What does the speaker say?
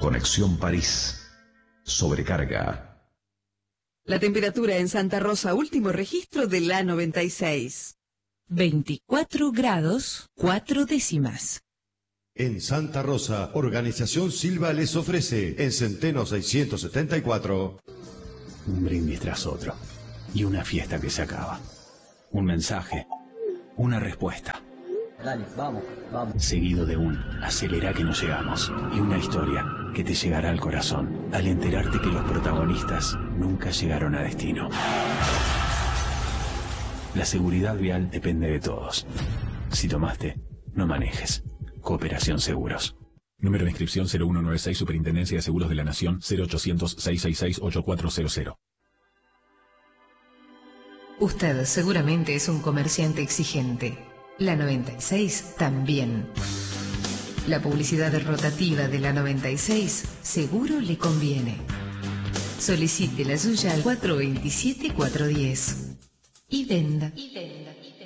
Conexión París. Sobrecarga. La temperatura en Santa Rosa, último registro de la 96. 24 grados, 4 décimas. En Santa Rosa, Organización Silva les ofrece, en Centeno 674, un brindis tras otro. Y una fiesta que se acaba. Un mensaje. Una respuesta. Dale, vamos, vamos. Seguido de un acelera que no llegamos. Y una historia que te llegará al corazón al enterarte que los protagonistas nunca llegaron a destino. La seguridad vial depende de todos. Si tomaste, no manejes. Cooperación Seguros. Número de inscripción 0196, Superintendencia de Seguros de la Nación, 0800-666-8400. Usted seguramente es un comerciante exigente. La 96 también. La publicidad rotativa de la 96 seguro le conviene. Solicite la suya al 427-410. Y venda.